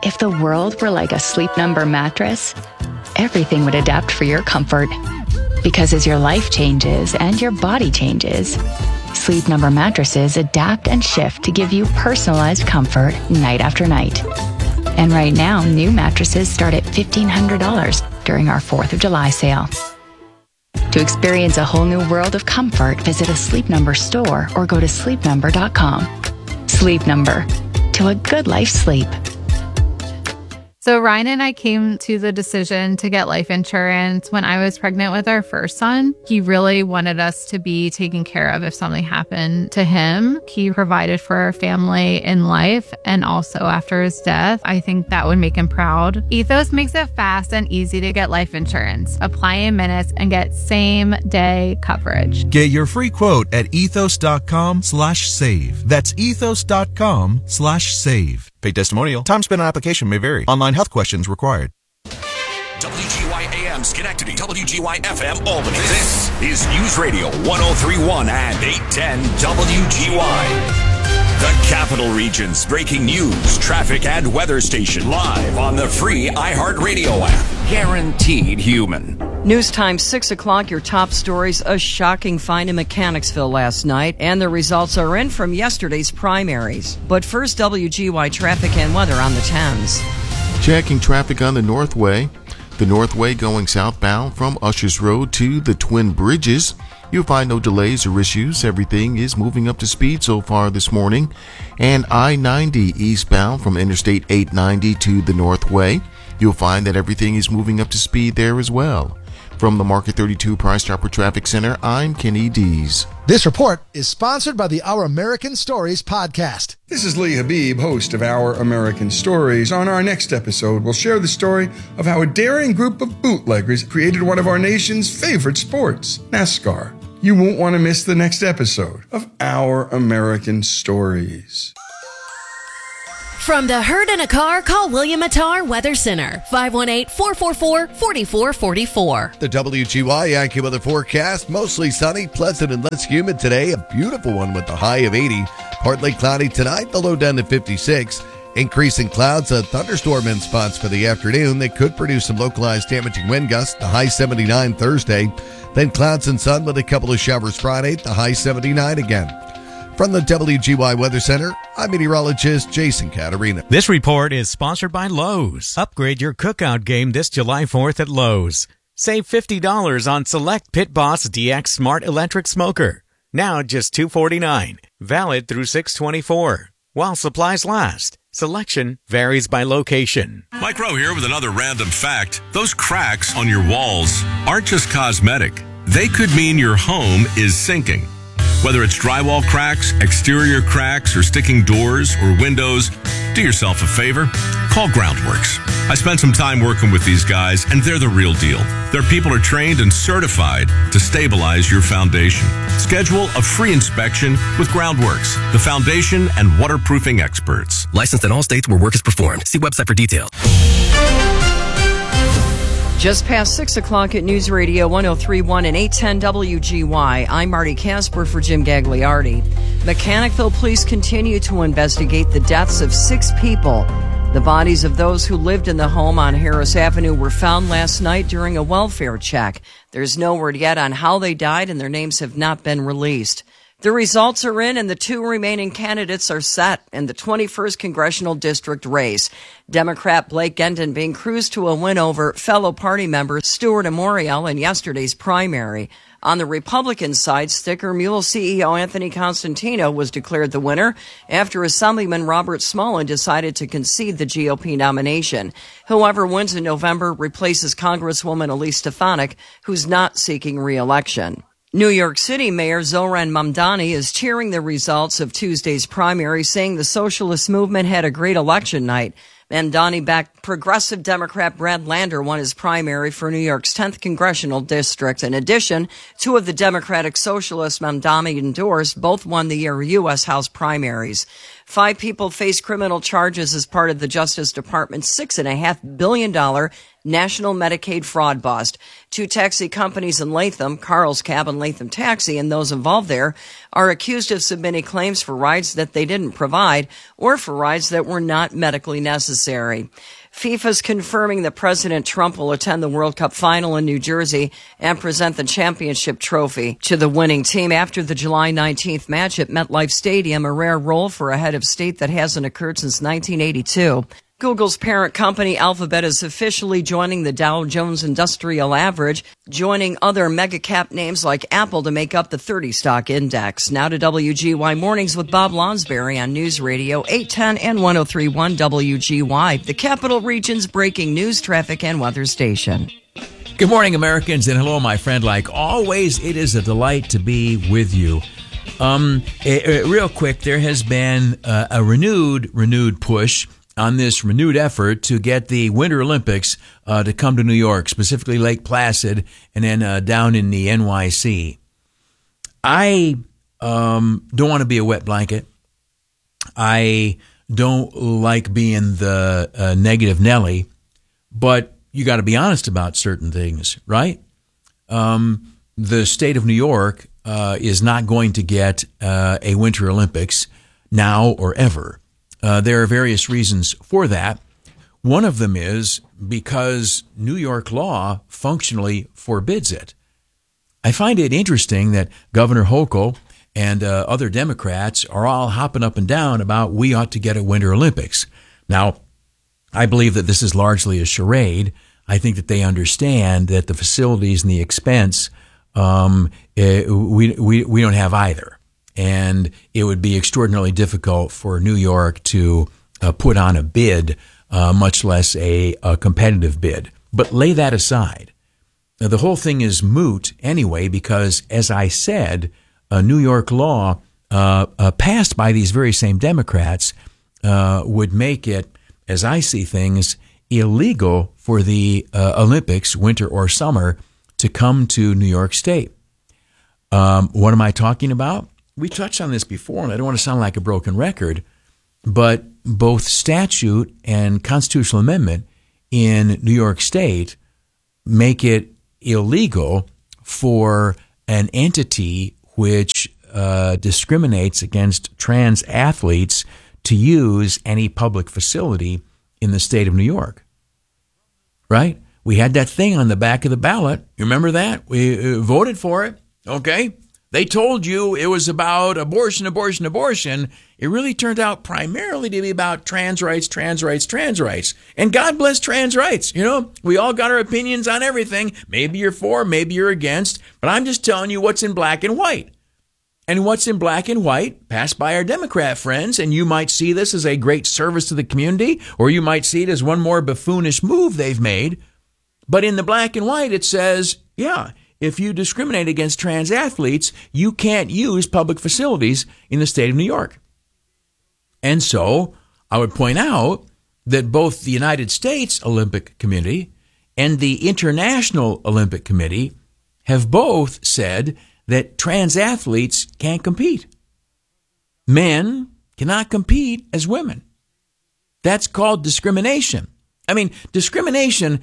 If the world were like a Sleep Number mattress, everything would adapt for your comfort. Because as your life changes and your body changes, Sleep Number mattresses adapt and shift to give you personalized comfort night after night. And right now, new mattresses start at $1,500 during our 4th of July sale. To experience a whole new world of comfort, visit a Sleep Number store or go to sleepnumber.com. Sleep Number. To a good life sleep. So Ryan and I came to the decision to get life insurance when I was pregnant with our first son. He really wanted us to be taken care of if something happened to him. He provided for our family in life and also after his death. I think that would make him proud. Ethos makes it fast and easy to get life insurance. Apply in minutes and get same-day coverage. Get your free quote at ethos.com/save. That's ethos.com/save. Paid testimonial. Time spent on application may vary. Online health questions required. WGY-AM Schenectady, WGY-FM Albany. This is News Radio 103.1 and 810 WGY. The Capital Region's breaking news, traffic, and weather station live on the free iHeartRadio app. Guaranteed human. News time, 6 o'clock, your top stories. A shocking find in Mechanicsville last night, and the results are in from yesterday's primaries. But first, WGY traffic and weather on the Thames. Checking traffic on the Northway. The Northway going southbound from Ushers Road to the Twin Bridges. You'll find no delays or issues. Everything is moving up to speed so far this morning. And I-90 eastbound from Interstate 890 to the Northway. You'll find that everything is moving up to speed there as well. From the Market 32 Price Chopper Traffic Center, I'm Kenny Dees. This report is sponsored by the Our American Stories podcast. This is Lee Habib, host of Our American Stories. On our next episode, we'll share the story of how a daring group of bootleggers created one of our nation's favorite sports, NASCAR. You won't want to miss the next episode of Our American Stories. From the herd in a car, call William Attar Weather Center, 518-444-4444. The WGY Yankee weather forecast, mostly sunny, pleasant, and less humid today. A beautiful one with a high of 80. Partly cloudy tonight, the low down to 56. Increasing clouds, a thunderstorm in spots for the afternoon. They could produce some localized damaging wind gusts, the high 79 Thursday. Then clouds and sun with a couple of showers Friday, the high 79 again. From the WGY Weather Center, I'm meteorologist Jason Caterina. This report is sponsored by Lowe's. Upgrade your cookout game this July 4th at Lowe's. Save $50 on select Pit Boss DX Smart Electric Smoker. Now just $249. Valid through 6/24. While supplies last. Selection varies by location. Mike Rowe here with another random fact. Those cracks on your walls aren't just cosmetic. They could mean your home is sinking. Whether it's drywall cracks, exterior cracks, or sticking doors or windows, do yourself a favor. Call Groundworks. I spent some time working with these guys, and they're the real deal. Their people are trained and certified to stabilize your foundation. Schedule a free inspection with Groundworks, the foundation and waterproofing experts. Licensed in all states where work is performed. See website for details. Just past 6 o'clock at News Radio 103.1 and 810 WGY. I'm Marty Casper for Jim Gagliardi. Mechanicville police continue to investigate the deaths of 6 people. The bodies of those who lived in the home on Harris Avenue were found last night during a welfare check. There's no word yet on how they died, and their names have not been released. The results are in, and the 2 remaining candidates are set in the 21st Congressional District race. Democrat Blake Gendon being cruised to a win over fellow party member Stuart Amorial in yesterday's primary. On the Republican side, Sticker Mule CEO Anthony Constantino was declared the winner after Assemblyman Robert Smolin decided to concede the GOP nomination. Whoever wins in November replaces Congresswoman Elise Stefanik, who's not seeking re-election. New York City Mayor Zohran Mamdani is cheering the results of Tuesday's primary, saying the socialist movement had a great election night. Mamdani-backed progressive Democrat Brad Lander won his primary for New York's 10th congressional district. In addition, 2 of the Democratic Socialists Mamdani endorsed both won the U.S. House primaries. 5 people face criminal charges as part of the Justice Department's $6.5 billion national Medicaid fraud bust. 2 taxi companies in Latham, Carl's Cab and Latham Taxi, and those involved there are accused of submitting claims for rides that they didn't provide or for rides that were not medically necessary. FIFA's confirming that President Trump will attend the World Cup final in New Jersey and present the championship trophy to the winning team after the July 19th match at MetLife Stadium, a rare role for a head of state that hasn't occurred since 1982. Google's parent company Alphabet is officially joining the Dow Jones Industrial Average, joining other mega-cap names like Apple to make up the 30-stock index. Now to WGY Mornings with Bob Lonsberry on News Radio 810 and 103.1 WGY, the Capital Region's breaking news, traffic, and weather station. Good morning, Americans, and hello, my friend. Like always, it is a delight to be with you. Real quick, there has been a renewed push on this renewed effort to get the Winter Olympics to come to New York, specifically Lake Placid, and then down in the NYC. I don't want to be a wet blanket. I don't like being the negative Nelly, but you got to be honest about certain things, right? The state of New York is not going to get a Winter Olympics now or ever. There are various reasons for that. One of them is because New York law functionally forbids it. I find it interesting that Governor Hochul and other Democrats are all hopping up and down about we ought to get a Winter Olympics. Now, I believe that this is largely a charade. I think that they understand that the facilities and the expense, we don't have either. And it would be extraordinarily difficult for New York to put on a bid, much less a competitive bid. But lay that aside. Now, the whole thing is moot anyway because, as I said, a New York law passed by these very same Democrats would make it, as I see things, illegal for the Olympics, winter or summer, to come to New York State. What am I talking about? We touched on this before, and I don't want to sound like a broken record, but both statute and constitutional amendment in New York State make it illegal for an entity which discriminates against trans athletes to use any public facility in the state of New York. Right? We had that thing on the back of the ballot. You remember that? We voted for it. Okay? They told you it was about abortion. It really turned out primarily to be about trans rights. And God bless trans rights. You know, we all got our opinions on everything. Maybe you're for, maybe you're against. But I'm just telling you what's in black and white. And what's in black and white passed by our Democrat friends. And you might see this as a great service to the community, or you might see it as one more buffoonish move they've made. But in the black and white, it says, yeah, if you discriminate against trans athletes, you can't use public facilities in the state of New York. And so I would point out that both the United States Olympic Committee and the International Olympic Committee have both said that trans athletes can't compete. Men cannot compete as women. That's called discrimination. I mean, discrimination,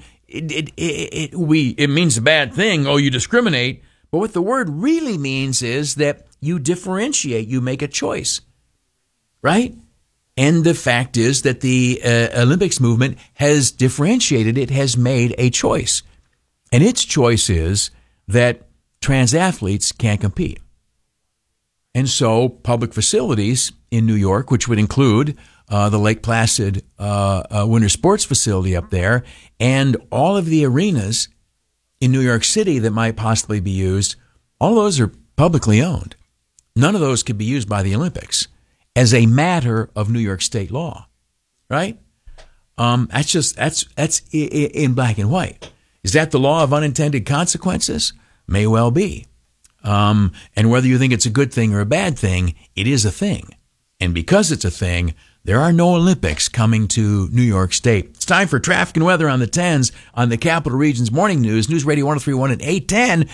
it means a bad thing. Oh, you discriminate. But what the word really means is that you differentiate, you make a choice, right? And the fact is that the Olympics movement has differentiated. It has made a choice. And its choice is that trans athletes can't compete. And so public facilities in New York, which would include the Lake Placid winter sports facility up there, and all of the arenas in New York City that might possibly be used, all those are publicly owned. None of those could be used by the Olympics as a matter of New York state law, right? That's in black and white. Is that the law of unintended consequences? May well be. And whether you think it's a good thing or a bad thing, it is a thing. And because it's a thing, there are no Olympics coming to New York State. It's time for traffic and weather on the 10s on the Capital Region's Morning News. News Radio 103.1 and 810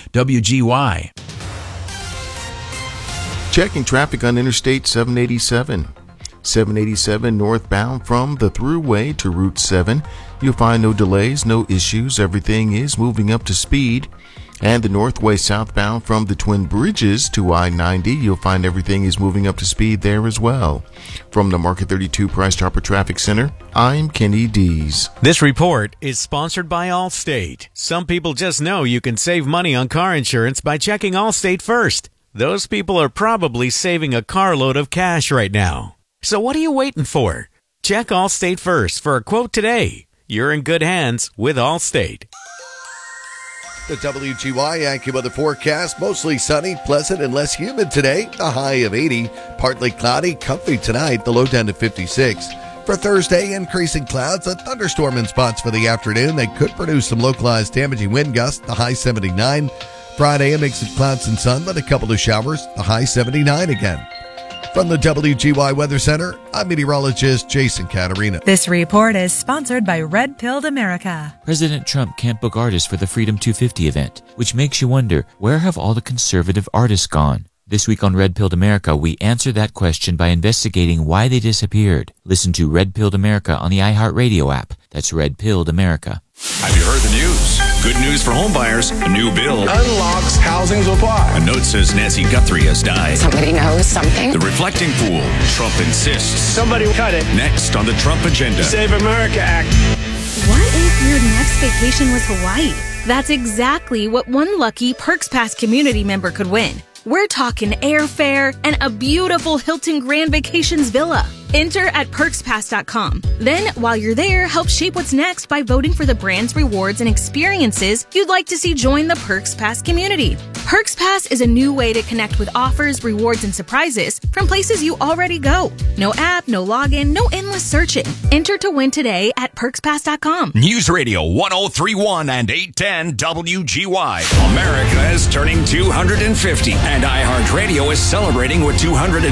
WGY. Checking traffic on Interstate 787. 787 northbound from the Thruway to Route 7. You'll find no delays, no issues. Everything is moving up to speed. And the Northway southbound from the Twin Bridges to I-90, you'll find everything is moving up to speed there as well. From the Market 32 Price Chopper Traffic Center, I'm Kenny Dees. This report is sponsored by Allstate. Some people just know you can save money on car insurance by checking Allstate first. Those people are probably saving a carload of cash right now. So what are you waiting for? Check Allstate first for a quote today. You're in good hands with Allstate. The WGY AccuWeather forecast, mostly sunny, pleasant, and less humid today. The high of 80. Partly cloudy, comfy tonight. The low down to 56. For Thursday, increasing clouds, a thunderstorm in spots for the afternoon. They could produce some localized damaging wind gusts. The high 79. Friday, a mix of clouds and sun, but a couple of showers. The high 79 again. From the WGY Weather Center, I'm meteorologist Jason Caterina. This report is sponsored by Red Pilled America. President Trump can't book artists for the Freedom 250 event, which makes you wonder, where have all the conservative artists gone? This week on Red Pilled America, we answer that question by investigating why they disappeared. Listen to Red Pilled America on the iHeartRadio app. That's Red Pilled America. Have you heard the news? Good news for homebuyers. A new bill unlocks housing supply. A note says Nancy Guthrie has died. Somebody knows something. The reflecting pool. Trump insists. Somebody cut it. Next on the Trump agenda. Save America Act. What if your next vacation was Hawaii? That's exactly what one lucky Perks Pass community member could win. We're talking airfare and a beautiful Hilton Grand Vacations villa. Enter at PerksPass.com. Then, while you're there, help shape what's next by voting for the brands, rewards, and experiences you'd like to see join the Perks Pass community. Perks Pass is a new way to connect with offers, rewards, and surprises from places you already go. No app, no login, no endless searching. Enter to win today at PerksPass.com. News Radio 1031 and 810 WGY. America is turning 250, and iHeartRadio is celebrating with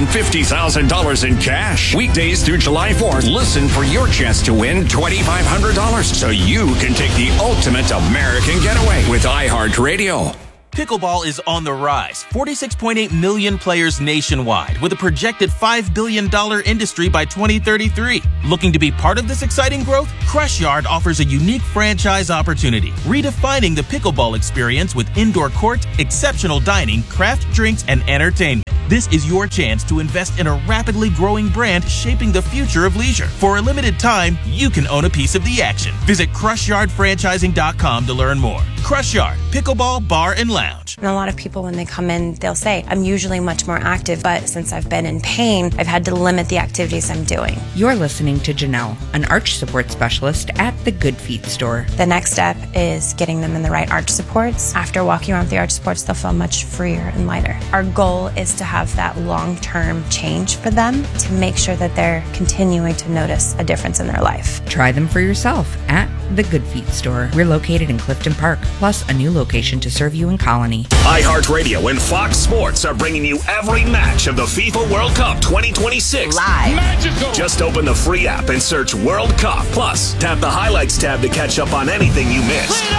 $250,000 in cash. Weekdays through July 4th, listen for your chance to win $2,500 so you can take the ultimate American getaway with iHeartRadio. Pickleball is on the rise. 46.8 million players nationwide with a projected $5 billion industry by 2033. Looking to be part of this exciting growth? Crush Yard offers a unique franchise opportunity, redefining the pickleball experience with indoor court, exceptional dining, craft drinks, and entertainment. This is your chance to invest in a rapidly growing brand shaping the future of leisure. For a limited time, you can own a piece of the action. Visit CrushYardFranchising.com to learn more. Crush Yard, Pickleball Bar and Lounge. And a lot of people, when they come in, they'll say, I'm usually much more active, but since I've been in pain, I've had to limit the activities I'm doing. You're listening to Janelle, an arch support specialist at the Good Feet store. The next step is getting them in the right arch supports. After walking around with the arch supports, they'll feel much freer and lighter. Our goal is to have that long-term change for them to make sure that they're continuing to notice a difference in their life. Try them for yourself at the Good Feet store. We're located in Clifton Park, plus a new location to serve you in Colony. iHeartRadio and Fox Sports are bringing you every match of the FIFA World Cup 2026 live. Magical. Just open the free app and search World Cup. Plus, tap the highlights tab to catch up on anything you missed.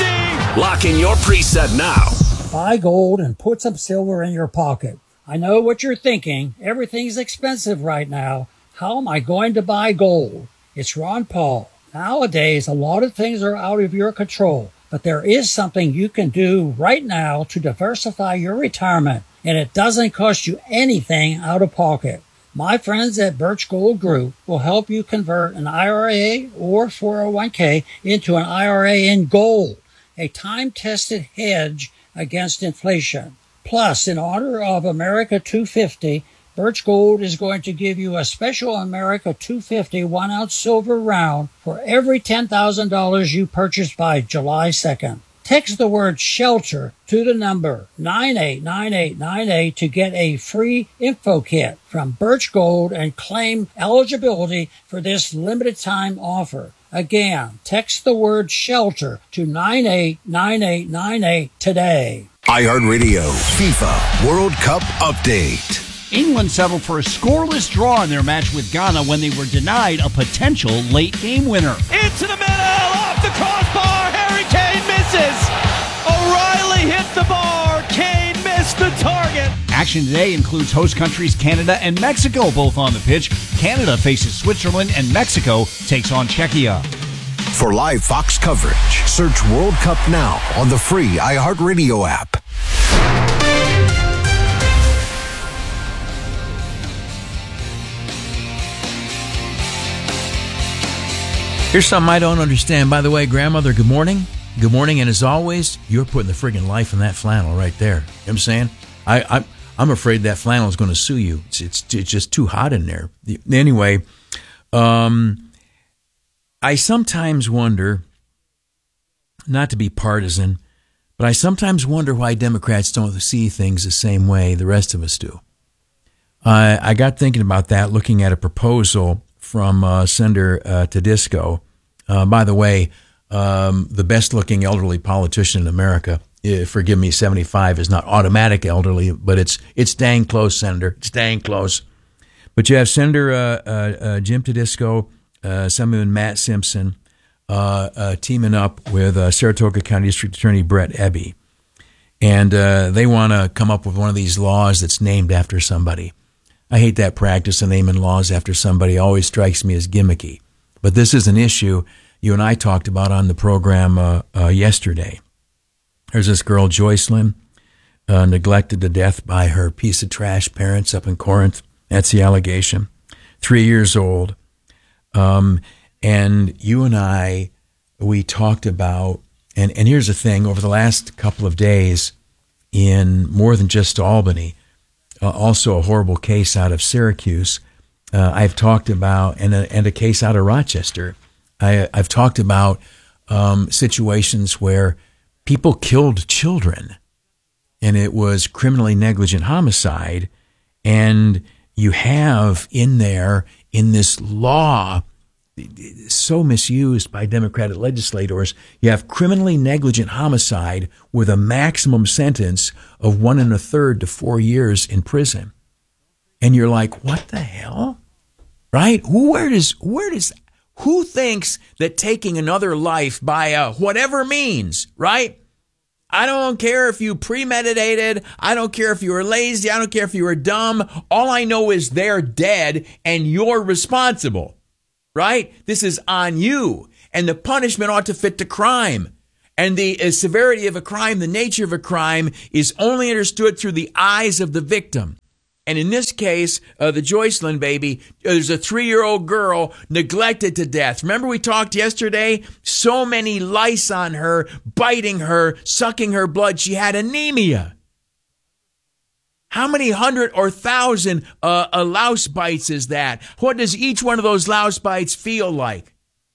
Lock in your preset now. Buy gold and put some silver in your pocket. I know what you're thinking. Everything's expensive right now. How am I going to buy gold? It's Ron Paul. Nowadays, a lot of things are out of your control, but there is something you can do right now to diversify your retirement, and it doesn't cost you anything out of pocket. My friends at Birch Gold Group will help you convert an IRA or 401k into an IRA in gold, a time-tested hedge against inflation. Plus, in honor of America 250, Birch Gold is going to give you a special America 250 1-ounce silver round for every $10,000 you purchase by July 2nd. Text the word SHELTER to the number 989898 to get a free info kit from Birch Gold and claim eligibility for this limited time offer. Again, text the word SHELTER to 989898 today. iHeartRadio FIFA World Cup Update. England settled for a scoreless draw in their match with Ghana when they were denied a potential late game winner. Into the middle, off the crossbar, Harry Kane misses. O'Reilly hit the bar, Kane misses. missed the target. Action today includes host countries Canada and Mexico both on the pitch. Canada faces Switzerland and Mexico takes on Czechia. For live Fox coverage, search World Cup now on the free iHeartRadio app. Here's something I don't understand. By the way, grandmother, good morning. Good morning, and as always, you're putting the friggin' life in that flannel right there. You know what I'm saying? I'm afraid that flannel is going to sue you. It's just too hot in there. Anyway, I sometimes wonder, not to be partisan, but I sometimes wonder why Democrats don't see things the same way the rest of us do. I got thinking about that, looking at a proposal from Senator Tedisco. By the way, the best-looking elderly politician in America. Forgive me, 75 is not automatic elderly, but it's dang close, Senator. It's dang close. But you have Senator Jim Tedisco, Assemblyman Matt Simpson, teaming up with Saratoga County District Attorney Brett Eby. And they want to come up with one of these laws that's named after somebody. I hate that practice of naming laws after somebody. It always strikes me as gimmicky. But this is an issue you and I talked about on the program yesterday. There's this girl, Joycelyn, neglected to death by her piece of trash parents up in Corinth. That's the allegation. 3 years old. And you and I, we talked about, and here's the thing, over the last couple of days in more than just Albany, also a horrible case out of Syracuse, I've talked about, and a case out of Rochester. I've talked about situations where people killed children, and it was criminally negligent homicide, and you have in this law, so misused by Democratic legislators, you have criminally negligent homicide with a maximum sentence of 1 1/3 to 4 years in prison. And you're like, what the hell? Right? Who thinks that taking another life by whatever means, right? I don't care if you premeditated. I don't care if you were lazy. I don't care if you were dumb. All I know is they're dead and you're responsible, right? This is on you. And the punishment ought to fit the crime. And the severity of a crime, the nature of a crime, is only understood through the eyes of the victim. And in this case, the Joycelyn baby, there's a 3-year-old girl neglected to death. Remember we talked yesterday? So many lice on her, biting her, sucking her blood. She had anemia. How many 100 or 1,000 louse bites is that? What does each one of those louse bites feel like?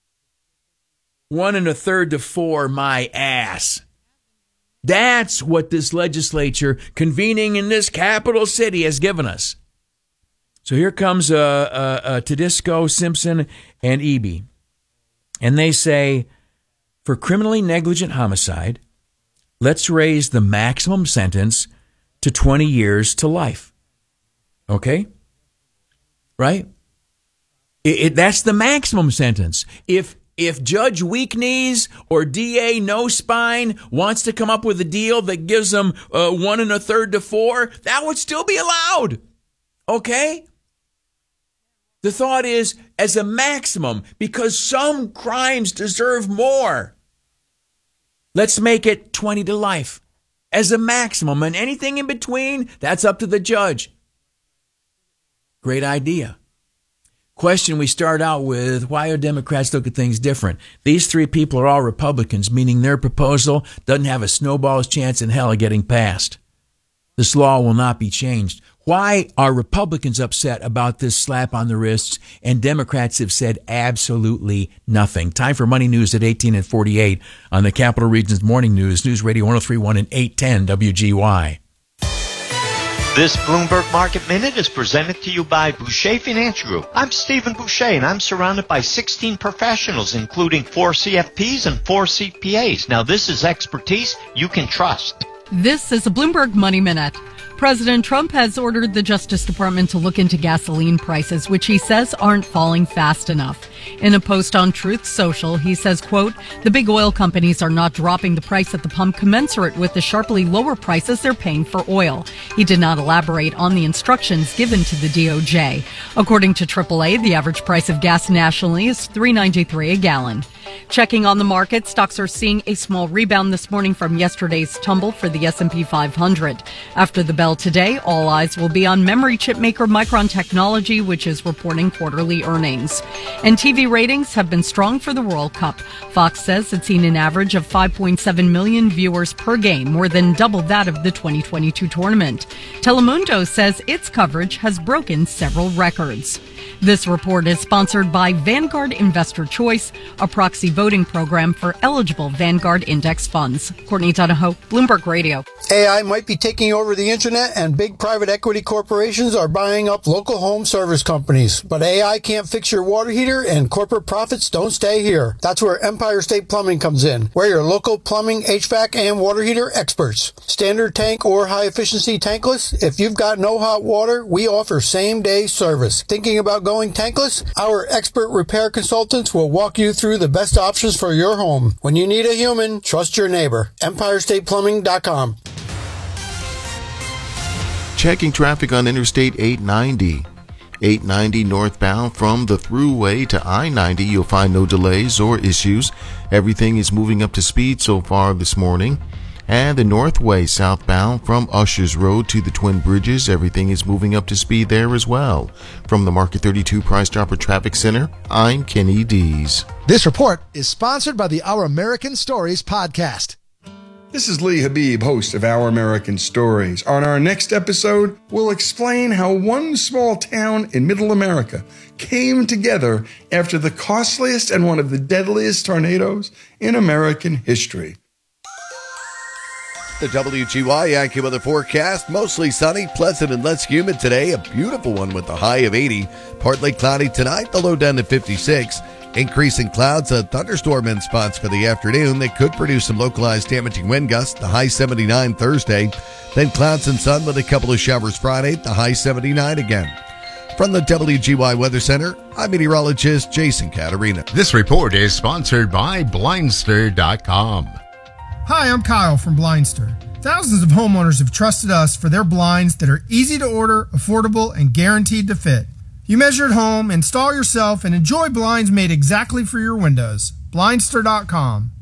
1 1/3 to 4, my ass. That's what this legislature convening in this capital city has given us. So here comes Tedisco, Simpson, and Eby. And they say, for criminally negligent homicide, let's raise the maximum sentence to 20 years to life. Okay? Right? That's the maximum sentence. If Judge Weak Knees or DA No Spine wants to come up with a deal that gives them 1 1/3 to 4, that would still be allowed. Okay? The thought is as a maximum, because some crimes deserve more. Let's make it 20 to life as a maximum, and anything in between, that's up to the judge. Great idea. Question we start out with, why do Democrats look at things different? These 3 people are all Republicans, meaning their proposal doesn't have a snowball's chance in hell of getting passed. This law will not be changed. Why are Republicans upset about this slap on the wrists and Democrats have said absolutely nothing? Time for Money News at 18 and 48 on the Capital Region's Morning News, News Radio 103.1 and 810 WGY. This Bloomberg Market Minute is presented to you by Boucher Financial Group. I'm Stephen Boucher, and I'm surrounded by 16 professionals, including 4 CFPs and 4 CPAs. Now, this is expertise you can trust. This is a Bloomberg Money Minute. President Trump has ordered the Justice Department to look into gasoline prices, which he says aren't falling fast enough. In a post on Truth Social, he says, quote, "The big oil companies are not dropping the price at the pump commensurate with the sharply lower prices they're paying for oil." He did not elaborate on the instructions given to the DOJ. According to AAA, the average price of gas nationally is $3.93 a gallon. Checking on the market, stocks are seeing a small rebound this morning from yesterday's tumble for the S&P 500. After the bell today, all eyes will be on memory chip maker Micron Technology, which is reporting quarterly earnings. And TV ratings have been strong for the World Cup. Fox says it's seen an average of 5.7 million viewers per game, more than double that of the 2022 tournament. Telemundo says its coverage has broken several records. This report is sponsored by Vanguard Investor Choice, a proxy voting program for eligible Vanguard index funds. Courtney Donahoe, Bloomberg Radio. AI might be taking over the internet, and big private equity corporations are buying up local home service companies. But AI can't fix your water heater, and corporate profits don't stay here. That's where Empire State Plumbing comes in. We're your local plumbing, HVAC, and water heater experts. Standard tank or high-efficiency tankless? If you've got no hot water, we offer same-day service. Thinking about going tankless? Our expert repair consultants will walk you through the best options for your home. When you need a human, trust your neighbor. EmpireStatePlumbing.com. Checking traffic on Interstate 890. 890 northbound from the Thruway to I-90. You'll find no delays or issues. Everything is moving up to speed so far this morning. And the Northway southbound from Ushers Road to the Twin Bridges. Everything is moving up to speed there as well. From the Market 32 Price Dropper Traffic Center, I'm Kenny Dees. This report is sponsored by the Our American Stories podcast. This is Lee Habib, host of Our American Stories. On our next episode, we'll explain how one small town in Middle America came together after the costliest and one of the deadliest tornadoes in American history. The WGY Yankee weather forecast, mostly sunny, pleasant, and less humid today. A beautiful one with a high of 80. Partly cloudy tonight, the low down to 56. Increasing clouds, a thunderstorm in spots for the afternoon that could produce some localized damaging wind gusts, the high 79 Thursday. Then clouds and sun with a couple of showers Friday, the high 79 again. From the WGY Weather Center, I'm meteorologist Jason Caterina. This report is sponsored by Blindster.com. Hi, I'm Kyle from Blindster. Thousands of homeowners have trusted us for their blinds that are easy to order, affordable, and guaranteed to fit. You measure at home, install yourself, and enjoy blinds made exactly for your windows. Blindster.com.